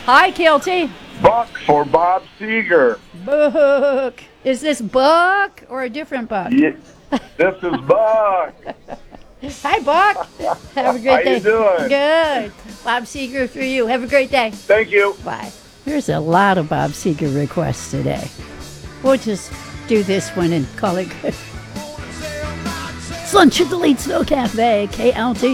Hi, KLT. Buck for Bob Seeger. Buck. Is this Buck or a different Buck? Yeah, this is Buck. Hi, Buck. Have a great How day. you doing? Good. Bob Seeger for you. Have a great day. Thank you. Bye. There's a lot of Bob Seeger requests today. We'll just do this one and call it good. It's Lunch at the Late Snow Cafe, KLT.